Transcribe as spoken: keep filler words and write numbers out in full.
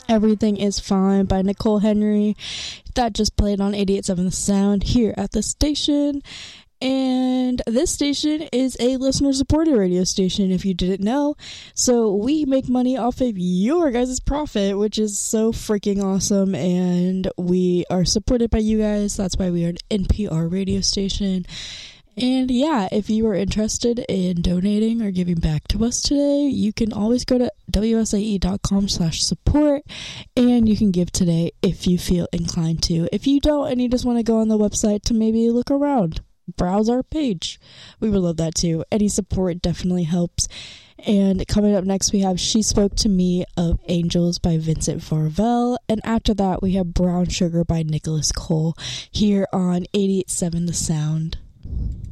Everything is Fine by Nicole Henry. That just played on eighty-eight point seven The Sound here at the station. And this station is a listener-supported radio station, if you didn't know. So we make money off of your guys' profit, which is so freaking awesome. And we are supported by you guys. That's why we are an N P R radio station. And yeah, if you are interested in donating or giving back to us today, you can always go to W S A E dot com slash support, and you can give today if you feel inclined to. If you don't and you just want to go on the website to maybe look around, browse our page, we would love that too. Any support definitely helps. And coming up next, we have She Spoke to Me of Angels by Vincent Farvel. And after that, we have Brown Sugar by Nicholas Cole here on eighty-eight point seven The Sound.